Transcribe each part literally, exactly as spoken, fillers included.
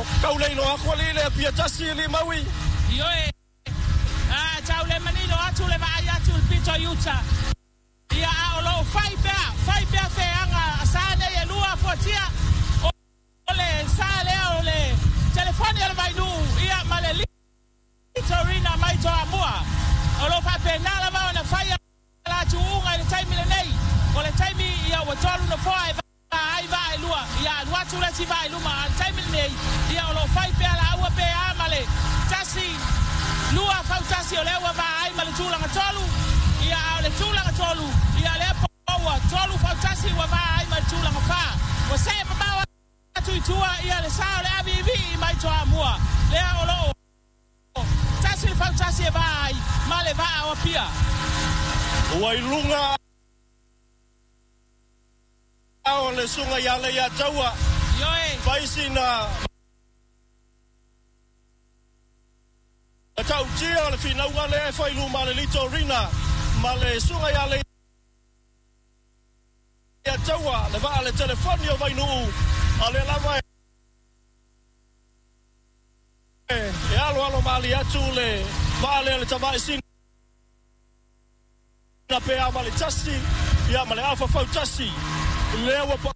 kaulelo akwali le pia tasi li mawi. Yoe. Ah, tau le manilo atu le vai atu le pito yuta. Ia olo fai bea, fai bea fe anga sane e lua fotia. Ole sale ole telefoni al vai nu ia maleli. Torina mai to amua. Olo fa penala va na fai la tuunga le time le nei. Ole time ia wa tolu no foi ai vai lua. Ia lua tu la si vai luma time le nei. Ia olo fai bea la ua be amale. Tasi lua fa tasi ole wa vai male tula ngatolu. Ia ole tula ngatolu. Ia le poa tolu fa tasi wa vai male tula ngafa. Wa se mama tu tua ia le sa le avivi mai to amua. Le olo tasi fa tasi vai male va o pia. Wailunga ole sunga ya le ya taua. Yoe. Faisina Tau tia le fina unga le failu male lito rina male sunga ya le ya taua le va le telefoni o vai nu ale lava e alo alo mali atu le vale le tavai sin na pe amale tasi ya male afa fau tasi le wa pa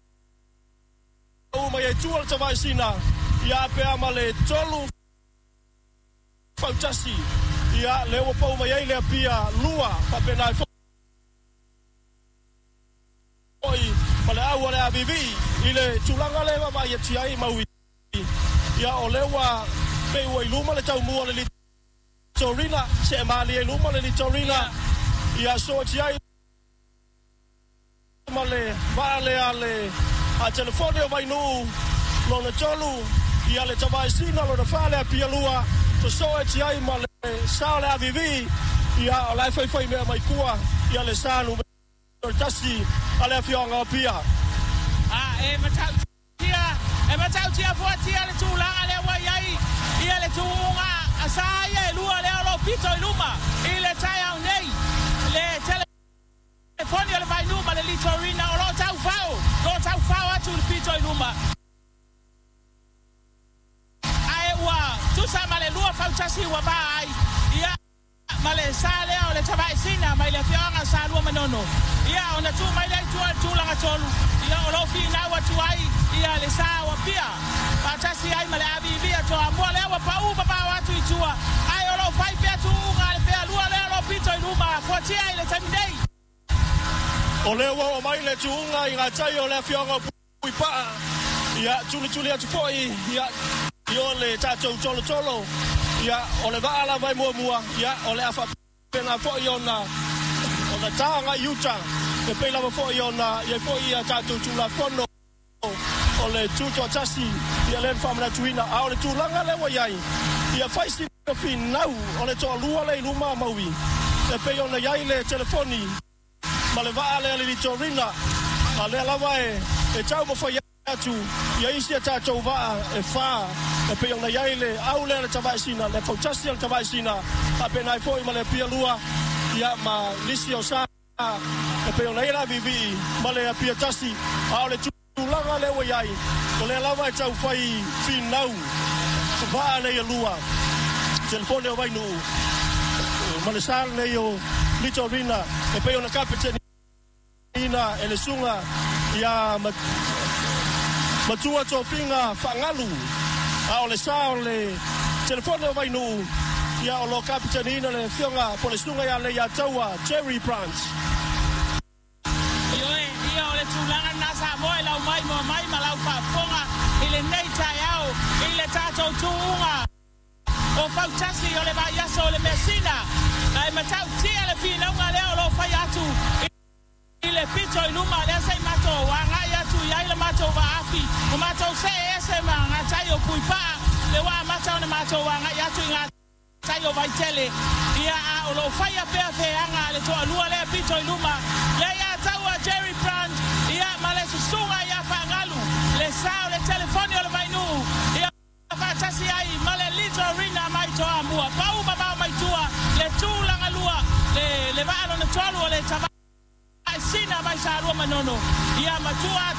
o mai tu le tavai sina ya pe amale tolu fau tasi ya le wa pa o mai le pia lua pa pe na oi male au le avivi ile tulanga le va ya ti ai maui ya olewa pe wa iluma le tau mua le Torina se mali e luma le Torina ia so ti ai male vale ale a telefone vai nu lo na tolu ia le tavai sina lo na fale a pia lua to so ti ai male sa le avivi ia la fai fai me mai kua ia le sanu tasi ale fionga pia Ah, e matau tia, e matau tia fo tia le tula ale wa yai. Ia le tunga asaya lua le alo pito luma. Ile taya nei. Le telefoni le vai luma le litorina o lo tau fao. Lo tau fao atu le pito luma. Ai wa, tu sa male lua fau tasi wa bai. Ia male sale o le tavai sina mai le fionga sa lua manono. Ia ona tu mai le tu tu langa tolu. Ia olo fi na wa tu ai ia le sa wa pia. Pa tasi ai male abi bia to amua le wa pa u pa wa tu itua. Ai olo fai pia tu nga le pia lua le olo pito luma fo ti ai le tamidei. Ole wa o mai le tu nga i ngatai o le fionga pui pa. Ia tuli tuli atu foi ia io le tato tolo tolo. Ia ole va ala vai mua mua. Ia ole afa pena foi ona. Ona tanga yuta. E pe lava fo iona ia fo ia tatu tula fono o le tuto tasi ia le famna tuina a o le tulanga le waiai ia faisi no finau o le to lua le luma maui e pe iona iai le telefoni ma le va ale le torina a le lava e e tau mo fai atu ia isi tatu va e fa e pe iona iai le au le tavai sina le fo tasi le tavai sina a pe nai foi ma le pia lua ia ma lisi o sa e pe ona ira vivi male a pia tasi a le tulanga le waiai o le lava e tau fai finau va le lua telefone o vai nu male sal le o litorina e pe ona kapiteni ina e le sunga ia matua topinga fangalu a o le sal le telefone o vai nu ia o lo kapiteni ina le fionga po le sunga ia le ia taua Cherry Branch tulanga nasa moe lau mai mo mai malau fa fonga ile nei taiao ile tato tuunga o fau tasi o le vai aso o le mesina ai matau tia le fina unga leo lo fai atu ile pito iluma le sai mato wanga atu ya ile mato wa afi o mato se ese manga tayo puipa le wa mato ne mato wanga atu inga tayo vai tele ia o lo fai a pe fe anga le to lua le pito iluma le ya tawa Cherry Branch ia male sunga ia fangalu le sao le telefoni o le vai nu ia fa tasi ai male litorina mai to amua pau baba mai tua le tulanga lua le le va no tolu le tava sina mai sa lua manono ia matua